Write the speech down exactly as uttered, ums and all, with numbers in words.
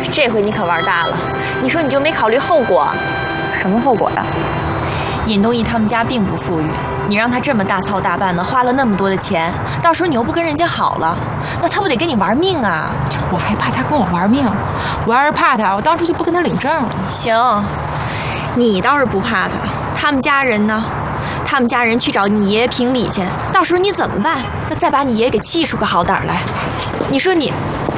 这回你可玩大了。你说你就没考虑后果？ 什么后果呀？ 尹东义他们家并不富裕，你让他这么大操大办的，花了那么多的钱，到时候你又不跟人家好了，那他不得跟你玩命啊？ 我还怕他跟我玩命，我要是怕他，我当初就不跟他领证了。 行，你倒是不怕他，他们家人呢？他们家人去找你爷爷评理去，到时候你怎么办？那再把你爷爷给气出个好歹来，你说你